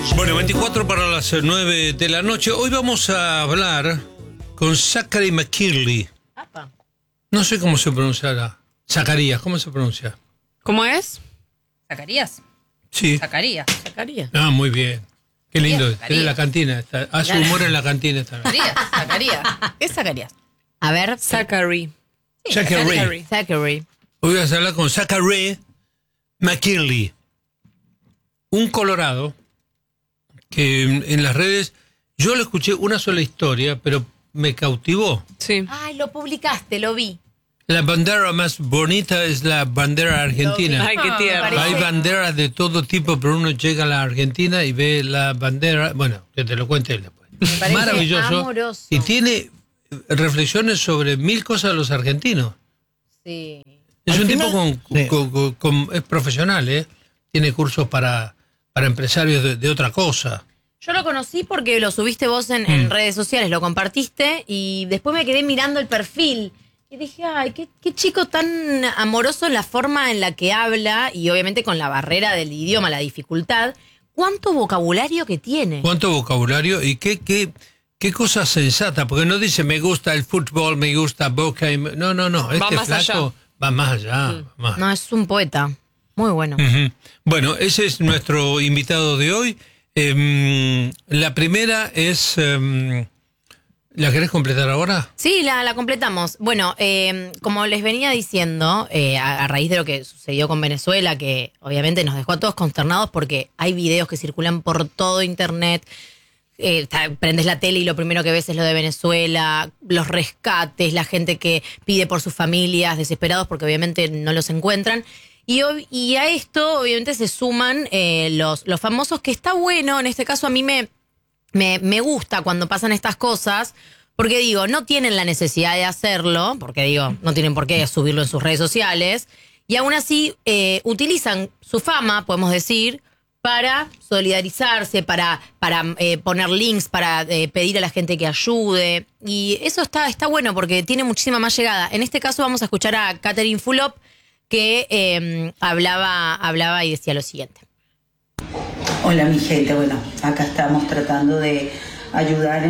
Bueno, 24 para las 9 de la noche. Hoy vamos a hablar con Zachary McKinley. No sé cómo se pronunciará. Zacarías, ¿cómo se pronuncia? ¿Cómo es? ¿Zacarías? Sí. Zacarías. Zacarías. Ah, muy bien. Qué lindo. Zacarías. Tiene la cantina. Hace humor en la cantina esta noche. Zacarías. Es Zacarías. A ver, Zachary. Zachary. Zachary. Hoy vamos a hablar con Zachary McKinley. Un colorado que en las redes, yo le escuché una sola historia, pero me cautivó. Sí. Ay, lo publicaste, lo vi. La bandera más bonita es la bandera argentina. Ay, qué tierno. parece- Hay banderas de todo tipo, pero uno llega a la Argentina y ve la bandera. Bueno, que te lo cuente él después. parece Maravilloso. amoroso. Y tiene reflexiones sobre 1000 cosas de los argentinos. Sí. Es Al un final- tipo es profesional, ¿eh? Tiene cursos para empresarios de otra cosa. Yo lo conocí porque lo subiste vos en redes sociales, lo compartiste y después me quedé mirando el perfil y dije, ay, qué chico tan amoroso en la forma en la que habla y obviamente con la barrera del idioma, la dificultad. ¿Cuánto vocabulario que tiene? ¿Cuánto vocabulario y qué cosa sensata? Porque no dice me gusta el fútbol, me gusta Boca. No. Este más flaco allá. va más allá. Más. No, es un poeta. Muy bueno. Ujú. Bueno, ese es nuestro invitado de hoy. La primera es... ¿la querés completar ahora? Sí, la completamos. Bueno, como les venía diciendo, a raíz de lo que sucedió con Venezuela, que obviamente nos dejó a todos consternados porque hay videos que circulan por todo internet. Prendes la tele y lo primero que ves es lo de Venezuela, los rescates, la gente que pide por sus familias, desesperados porque obviamente no los encuentran. Y a esto obviamente se suman los famosos, que está bueno, en este caso a mí me gusta cuando pasan estas cosas, porque digo, no tienen la necesidad de hacerlo, porque digo, no tienen por qué subirlo en sus redes sociales, y aún así utilizan su fama, podemos decir, para solidarizarse, para poner links, para pedir a la gente que ayude, y eso está bueno porque tiene muchísima más llegada. En este caso vamos a escuchar a Catherine Fulop, que hablaba y decía lo siguiente. Hola mi gente, bueno, acá estamos tratando de ayudar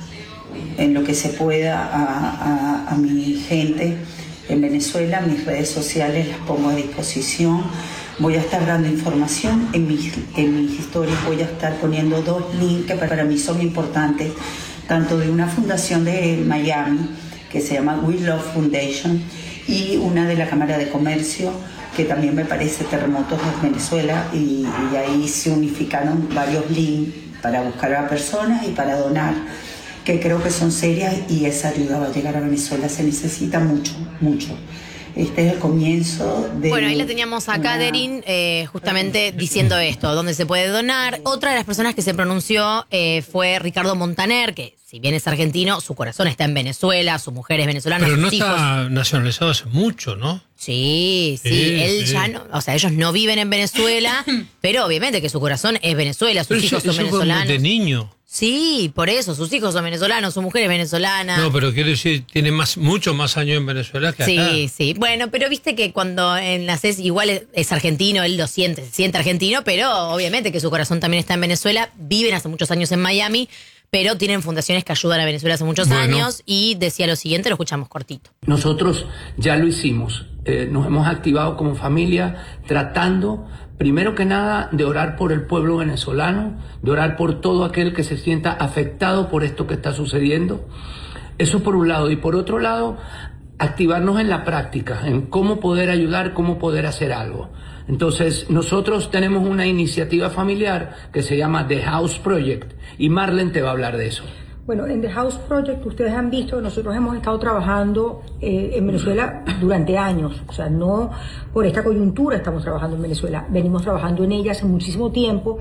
en lo que se pueda a mi gente en Venezuela. Mis redes sociales las pongo a disposición. Voy a estar dando información en mis historias, voy a estar poniendo 2 links que para mí son importantes, tanto de una fundación de Miami que se llama We Love Foundation y una de la Cámara de Comercio, que también me parece Terremotos de Venezuela, y ahí se unificaron varios links para buscar a personas y para donar, que creo que son serias, y esa ayuda va a llegar a Venezuela, se necesita mucho. Este es el comienzo de... Bueno, ahí la teníamos a Catherine justamente diciendo esto, dónde se puede donar. Otra de las personas que se pronunció fue Ricardo Montaner, que si bien es argentino, su corazón está en Venezuela, su mujer es venezolana, Pero sus no hijos... está nacionalizado hace mucho, ¿no? Sí, Sí, él sí. ya no, o sea, ellos no viven en Venezuela, pero obviamente que su corazón es Venezuela, sus Pero hijos son eso fue venezolanos. de niño. Sí, por eso, sus hijos son venezolanos, su mujer es venezolana. No, pero quiero decir, tiene mucho más años en Venezuela que acá. Sí. Bueno, pero viste que cuando naces igual es argentino, él se siente argentino, pero obviamente que su corazón también está en Venezuela. Viven hace muchos años en Miami, pero tienen fundaciones que ayudan a Venezuela hace muchos años. Y decía lo siguiente, lo escuchamos cortito. Nosotros ya lo hicimos, nos hemos activado como familia tratando, primero que nada, de orar por el pueblo venezolano, de orar por todo aquel que se sienta afectado por esto que está sucediendo. Eso por un lado. Y por otro lado, activarnos en la práctica, en cómo poder ayudar, cómo poder hacer algo. Entonces, nosotros tenemos una iniciativa familiar que se llama The House Project, y Marlene te va a hablar de eso. Bueno, en The House Project ustedes han visto, nosotros hemos estado trabajando en Venezuela durante años, o sea, no por esta coyuntura estamos trabajando en Venezuela, venimos trabajando en ella hace muchísimo tiempo,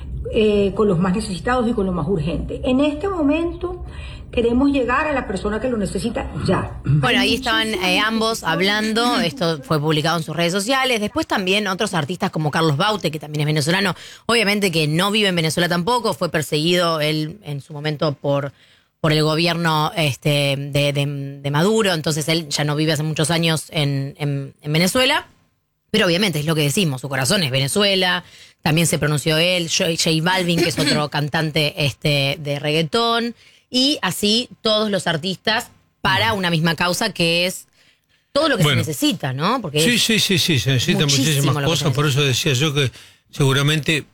con los más necesitados y con lo más urgente. En este momento queremos llegar a la persona que lo necesita ya. Bueno, ahí estaban ambos hablando, esto fue publicado en sus redes sociales. Después también otros artistas como Carlos Baute, que también es venezolano, obviamente que no vive en Venezuela tampoco, fue perseguido él en su momento por el gobierno de Maduro, entonces él ya no vive hace muchos años en Venezuela. Pero obviamente es lo que decimos, su corazón es Venezuela, también se pronunció él, J Balvin, que es otro cantante de reggaetón, y así todos los artistas para una misma causa que es todo lo que se necesita, ¿no? Porque sí, se necesitan muchísimas cosas, por eso decía yo que seguramente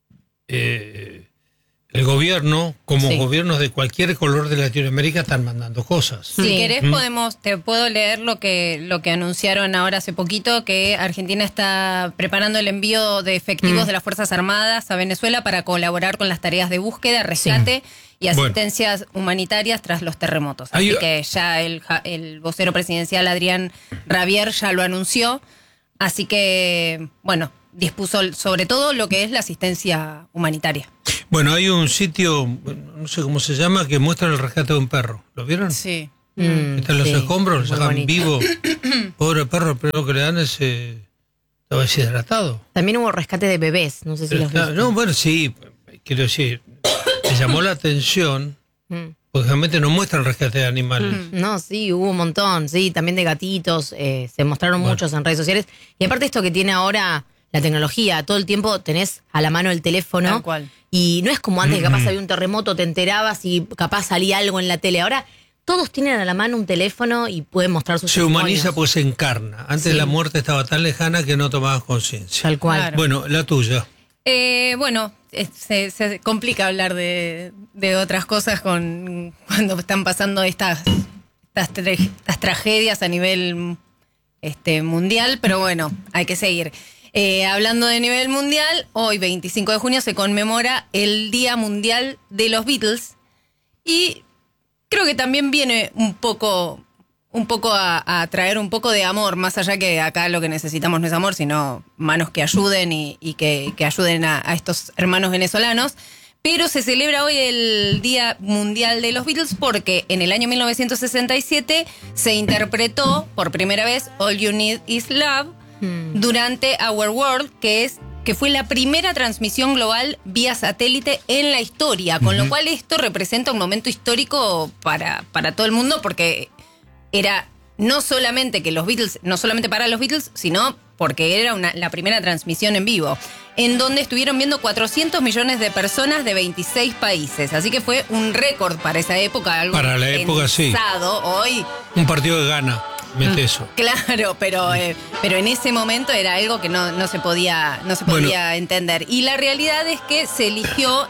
el gobierno, como gobiernos de cualquier color de Latinoamérica, están mandando cosas. Si querés te puedo leer lo que anunciaron ahora hace poquito, que Argentina está preparando el envío de efectivos de las Fuerzas Armadas a Venezuela para colaborar con las tareas de búsqueda, rescate y asistencias humanitarias tras los terremotos. Así que ya el vocero presidencial Adrián Rabier ya lo anunció. Así que, bueno, dispuso sobre todo lo que es la asistencia humanitaria. Bueno, hay un sitio, no sé cómo se llama, que muestra el rescate de un perro. ¿Lo vieron? Sí. Están los escombros, lo sacan vivo. Pobre perro, pero lo que le dan es... estaba deshidratado. También hubo rescate de bebés, no sé si los viste. No, bueno, sí, quiero decir, me llamó la atención, porque realmente no muestran rescate de animales. No, sí, hubo un montón, sí, también de gatitos, se mostraron muchos en redes sociales. Y aparte esto que tiene ahora la tecnología, todo el tiempo tenés a la mano el teléfono. Tal cual. Y no es como antes, que capaz había un terremoto, te enterabas y capaz salía algo en la tele. Ahora todos tienen a la mano un teléfono y pueden mostrar sus testimonios. Se humaniza porque se encarna. Antes la muerte estaba tan lejana que no tomabas conciencia. Tal cual. Claro. Bueno, la tuya. Bueno, se complica hablar de otras cosas cuando están pasando estas tragedias a nivel mundial, pero bueno, hay que seguir. Hablando de nivel mundial, hoy 25 de junio se conmemora el Día Mundial de los Beatles y creo que también viene un poco a traer un poco de amor, más allá que acá lo que necesitamos no es amor, sino manos que ayuden y que ayuden a estos hermanos venezolanos. Pero se celebra hoy el Día Mundial de los Beatles porque en el año 1967 se interpretó por primera vez All You Need Is Love durante Our World, que fue la primera transmisión global vía satélite en la historia, con lo cual esto representa un momento histórico para todo el mundo, porque era no solamente para los Beatles, sino porque era la primera transmisión en vivo, en donde estuvieron viendo 400 millones de personas de 26 países. Así que fue un récord para esa época. Algo para la época, sí. Hoy, un partido de Ghana. Mete eso. Claro, pero en ese momento era algo que no se podía entender. Y la realidad es que se eligió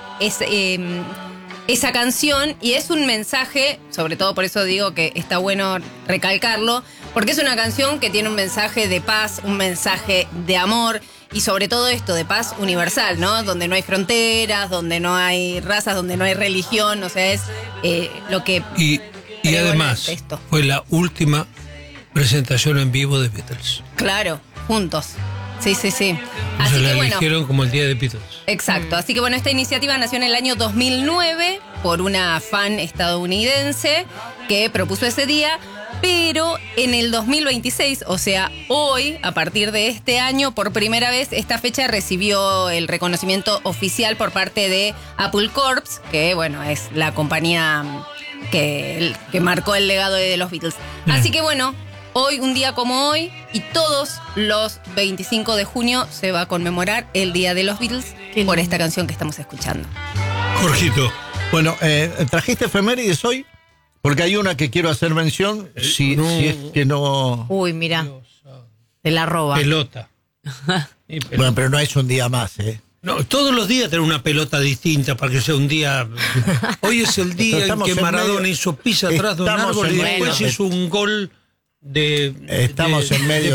esa canción y es un mensaje, sobre todo por eso digo que está bueno recalcarlo, porque es una canción que tiene un mensaje de paz, un mensaje de amor y sobre todo esto de paz universal, ¿no? Donde no hay fronteras, donde no hay razas, donde no hay religión, o sea, es lo que... Y además fue la última presentación en vivo de Beatles. Claro, juntos. Sí. Así la eligieron como el día de Beatles. Exacto. Así que bueno, esta iniciativa nació en el año 2009 por una fan estadounidense que propuso ese día, pero en el 2026, o sea, hoy, a partir de este año, por primera vez, esta fecha recibió el reconocimiento oficial por parte de Apple Corps, que bueno, es la compañía que marcó el legado de los Beatles. Así que bueno, hoy, un día como hoy, y todos los 25 de junio se va a conmemorar el Día de los Beatles por esta canción que estamos escuchando. Jorgito. Bueno, ¿trajiste efemérides hoy? Porque hay una que quiero hacer mención, si es que no... Uy, mira, te la roba. Pelota. Bueno, pero no es un día más, No, todos los días tener una pelota distinta para que sea un día... Hoy es el día en que Maradona hizo pis atrás de un árbol y después hizo un gol... Estamos en medio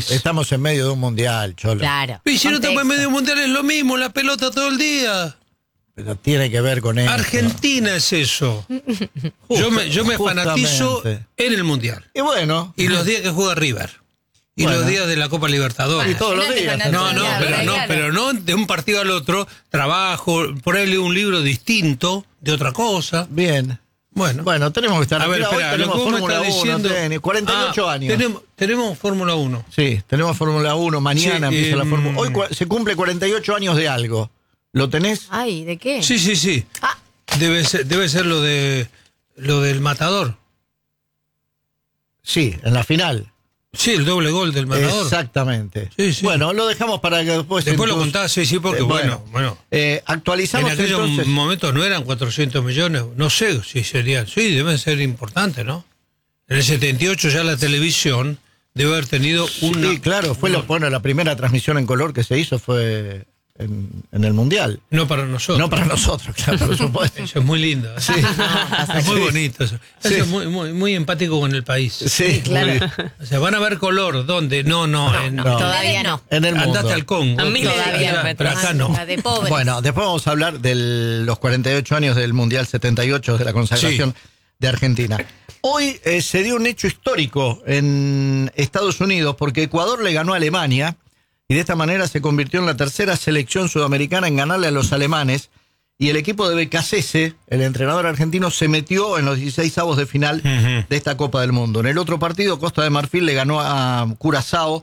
de un mundial, Cholo. Claro. Y si no estamos en medio de un mundial es lo mismo, la pelota todo el día. Pero tiene que ver con eso. Argentina es eso. Yo me fanatizo en el mundial. Y bueno. Y los días que juega River. Y los días de la Copa Libertadores. Y todos los días. Pero no de un partido al otro. Trabajo, por ahí leo un libro distinto, de otra cosa. Bien. Bueno, tenemos que estar... A ver, espera, tenemos Fórmula 1, diciendo... 48 años. Tenemos Fórmula 1. Sí, tenemos Fórmula 1, mañana empieza la Fórmula 1. Hoy se cumple 48 años de algo. ¿Lo tenés? Ay, ¿de qué? Sí. Debe ser lo del Matador. Sí, en la final. Sí, el doble gol del Matador. Exactamente. Sí, sí. Bueno, lo dejamos para que después... Después lo entonces- contás, sí, porque bueno. actualizamos En aquellos entonces... momentos no eran 400 millones, no sé si serían, sí, deben ser importantes, ¿no? En el 78 ya la televisión debe haber tenido una... Sí, claro, fue la primera transmisión en color que se hizo fue en el Mundial. No para nosotros. No para nosotros, claro, por supuesto. Eso es muy lindo. ¿eh? Sí. Es muy bonito eso. Eso Sí. es muy empático con el país. Sí, Claro. muy bien. O sea, van a ver color, ¿dónde? No, Todavía no. En el mundo. Andate al Congo. A miles de Allá, kilómetros. pero acá no. La de pobres. Bueno, después vamos a hablar de los 48 años del Mundial 78, de la consagración de Argentina. Hoy se dio un hecho histórico en Estados Unidos porque Ecuador le ganó a Alemania y de esta manera se convirtió en la tercera selección sudamericana en ganarle a los alemanes, y el equipo de Becasese, el entrenador argentino, se metió en los 16avos de final de esta Copa del Mundo. En el otro partido, Costa de Marfil le ganó a Curazao